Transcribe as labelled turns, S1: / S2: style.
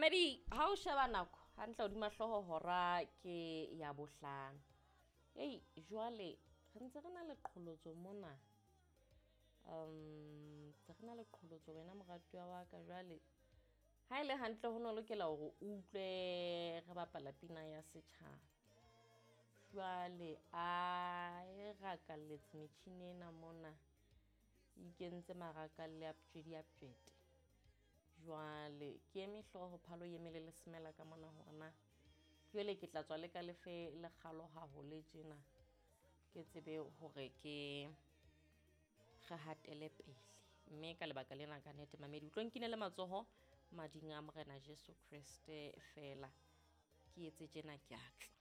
S1: mamedi ha o sheba nako hantle hodima hloho hora ke ya bohlano jwale re ntse re na le qholotso mona tse re na le qholotso wena moratuwa wa ka jwale ha ile hantle ho no lokela hore o utlwe re bapala pina ya setjhaba jwale a e rakalletse metjhini ena mona e kentse marakalle a pjedi jwale ke eme hloho phalo emele le semela ka mona hona jwale ke tla tswa le ka lefe le kgalo haholo tjena ke tsebe hore ke re hatele pele mme ka lebaka lena ka nnete mamedi utlong ke ne le matsoho mading a morena Jesu Kriste fela ke etse tjena ke atla